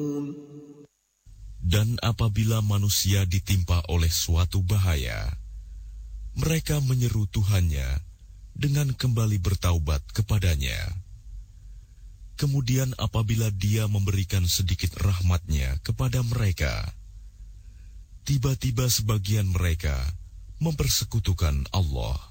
Dan apabila manusia ditimpa oleh suatu bahaya, mereka menyeru Tuhannya dengan kembali bertaubat kepadanya. Kemudian apabila Dia memberikan sedikit rahmat-Nya kepada mereka, tiba-tiba sebagian mereka mempersekutukan Allah.